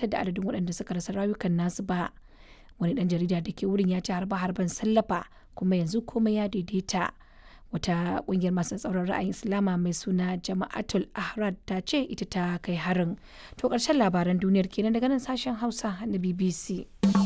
tabbatar da adadin waɗanda suka rasa rayukan nasu ba. Wani ɗan jarida da ke wurin ya ce harbe-harben sallafa kuma yanzu komai ya daidaita. Wata ƙungiyar masu tsauran ra'ayin Islama mai suna Jama'atul Ahrad ta ce ita ta kai harin. To ƙarshen labaran duniyar kenan daga nan sashen Hausa na BBC.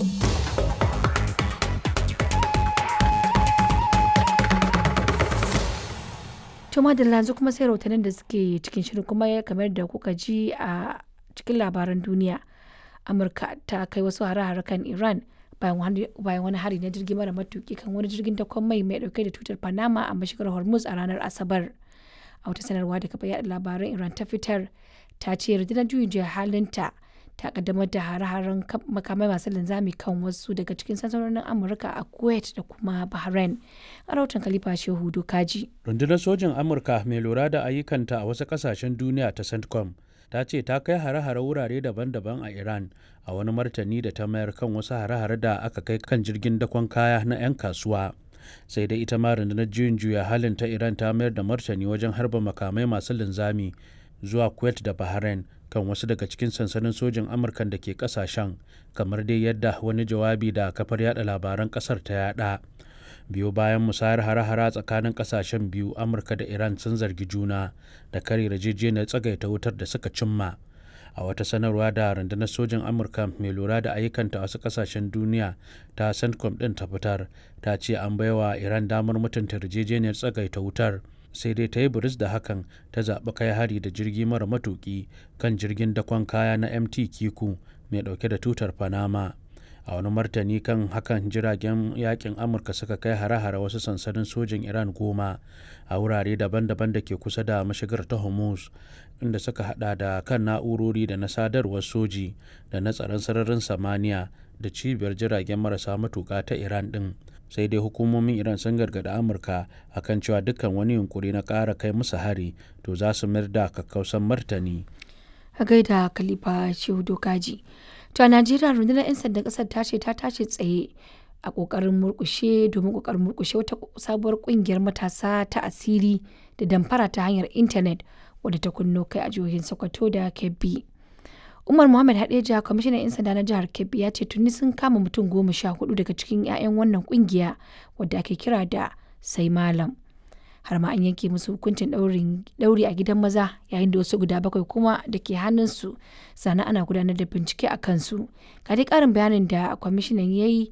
To madalla yanzu kuma sai rahotannin da suke cikin shirin kuma kamar da kuka ji a cikin labaran duniya. Amurka ta kai wasu hare-hare kan Iran bayan wani hari na jirgi mara matuki kan wani jirgin dakon mai dauke da tutar Panama a mashigar Hormuz a ranar Asabar. A wata sanarwa da kafa yada labaran Iran ta fitar ta ce rundunar juyin juya halinta ta kaddamar da hare-haren makamai masu linzami kan wasu daga cikin sansanonin Amurka a Kuwait da kuma Bahrain. A rahoton Khalifa Shehu Dokaji. Rundunar sojin Amurka mai lura da ayyukanta a wasu kasashen duniya ta CENTCOM ta ce ta kai hare-hare wurare daban-daban a Iran a wani martani da ta mayar kan wasu hare-hare da aka kai kan jirgin dakon kaya na 'yan kasuwa. Sai dai ita ma rundunar juyin juya halin ta Iran ta mayar da martani wajen harba makamai masu linzami zuwa Kuwait da Bahrain kan wasu daga cikin sansanin sojin Amurkan da ke kasashen, kamar dai yadda wani jawabi da kafar yada labaran kasar ta yada. Biyo bayan musayar hare-hare tsakanin kasashen biyu, Amurka da Iran sun zargi juna da kare yarjejeniyar tsagaita wutar da suka cimma. A wata sanarwa da rundunar sojin Amurka mai lura da ayyukanta a wasu kasashen duniya ta CENTCOM din ta fitar, ta ce an baiwa Iran damar mutunta yarjejeniyar tsagaita wutar, sai dai ta yi buris da hakan ta zaɓi kai hari da jirgi mara matuƙi kan jirgin dakon kaya na MT Kiku mai ɗauke da tutar Panama. A wani martani kan hakan, jiragen yakin Amurka suka kai hare-hare wasu sansanin sojin Iran 10 a wurare daban-daban da ke kusa da mashigar ta Hormuz, inda suka hada da kan na'urori da na sadarwar soji da na tsaron sararin samaniya da cibiyar jiragen marasa matuƙa ta Iran din. Sai dai hukumomin Iran sun gargada Amurka akan cewa dukkan wani yunkuri na ƙara kai musu hari to za su mayar da kakkausan martani. A gaida Khalifa Shehu Dokaji. To a Najeriya rundunar 'yan sandan ƙasar ta ce ta tashi tsaye a ƙoƙarin murƙushe wata sabuwar ƙungiyar matasa ta asiri da damfara ta hanyar intanet wadda ta kunno kai a jihohin Sokoto da Kebbi. Umar Muhammad Hadeja, kwamishinan 'yan sanda na jihar Kebbi, ya ce tuni sun kama mutum 14 daga cikin 'ya'yan wannan ƙungiya wadda ake kira da Sai Malam. Har ma an yanke musu hukuncin ɗauri a gidan maza, yayin da wasu guda 7 kuma da ke hannunsu sannan ana gudanar da bincike a kansu. Ga dai ƙarin bayanin da kwamishinan ya yi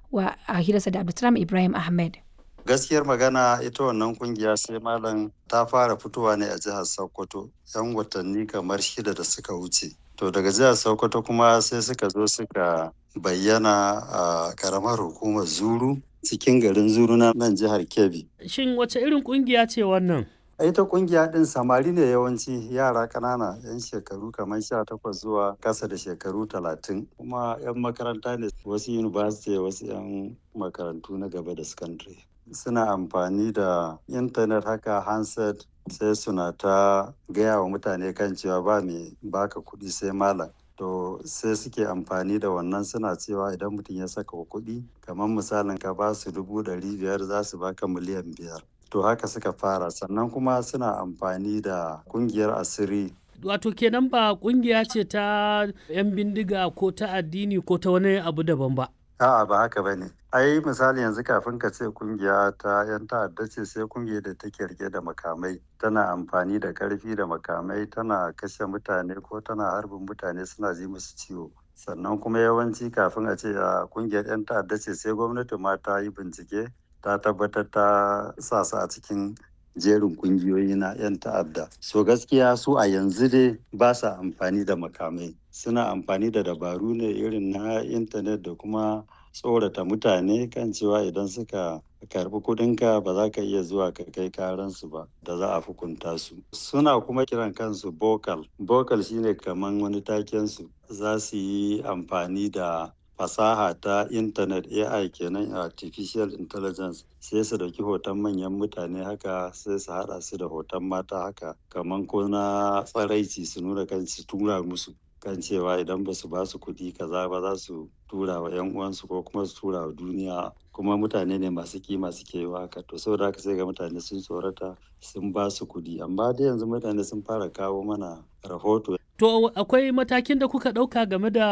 a hirarsa da Abdulsalam Ibrahim Ahmed. Gaskiyar magana, ita wannan kungiya Sai Malam ta fara fitowa ne a jihar Sokoto 'yan watanni kamar 6 da suka wuce. To daga jihar Sokoto kuma sai suka zo suka bayyana a karamar hukumar Zuru, cikin garin Zuru na nan jihar Kebbi. Shin wace irin kungiya ce wannan? Ita kungiya din samari ne, yawanci yara ƙanana 'yan shekaru kamar 18 zuwa ƙasa da shekaru 30, kuma 'yan makaranta ne, wasu university, wasu 'yan makarantu na gaba da secondary. Suna amfani da intanet haka, handset, sai suna ta gaya wa mutane kan cewa ba mai baka kuɗi sai malam. To sai suke amfani da wannan, suna cewa idan mutum ya saka kuɗi, kamar misalin ka ba su 500,000 za su baka miliyan 5. To haka suka fara, sannan kuma suna amfani da kungiyar asiri. Wato kenan ba kungiya ce ta 'yan bindiga ko ta addini ko ta wani abu daban ba? A'a, ba haka ba ne. Ai misali yanzu kafin ka ce kungiya ta 'yan ta'adda ce, sai kungiyar da take rike da makamai, tana amfani da karfi da makamai, tana kashe mutane ko tana harbin mutane suna ji musu ciwo. Sannan kuma yawanci kafin a ce a kungiyar 'yan ta'adda ce, sai gwamnati ma ta yi bincike, ta tabbatar ta sa su a cikin jerin kungiyoyi na 'yan ta'adda. So gaskiya su a yanzu dai ba sa amfani da makamai, suna amfani da dabaru ne irin na intanet da kuma tsorata mutane kan cewa idan suka karbi kudinka ba za ka iya zuwa ka kai karansu ba, da za a hukunta su. Suna kuma kiran kansu bokal. Bokal shine kaman wani takensu. Za su yi amfani da fasaha ta intanet, AI kenan, artificial intelligence, sai su dauki hoton manyan mutane haka, sai su hada su da hoton mata haka, kaman ko na tsaraici, su nuna kan su tura musu kan cewa idan ba su ba su kuɗi kaza ba za su tura wa 'yan uwansu ko kuma su tura wa duniya, kuma mutane ne masu kima suke yi haka. To saboda haka sai ga mutane sun tsorata, sun ba su kuɗi, amma dai yanzu mutane sun fara kawo mana rahoto. To akwai matakin da kuka ɗauka game da